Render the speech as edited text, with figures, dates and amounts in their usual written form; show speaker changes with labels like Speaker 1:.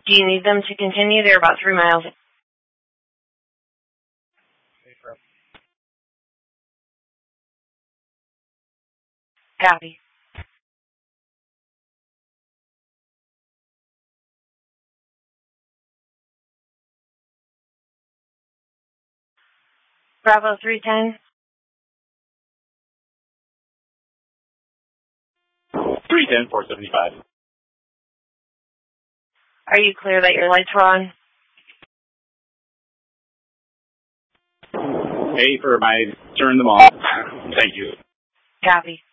Speaker 1: Do you need them to continue? They're about 3 miles. Copy. Bravo 310.
Speaker 2: 310, 475.
Speaker 1: Are you clear that your lights were on?
Speaker 2: Pay for my turn them off. Thank you.
Speaker 1: Copy.